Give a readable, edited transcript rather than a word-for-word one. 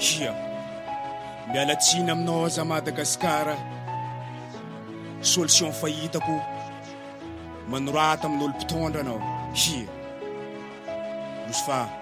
Ia, miala tsiny aminao za Madagasikara. Solution fahitako manorata amin'olo mpitondra anao. Ia, nosy fa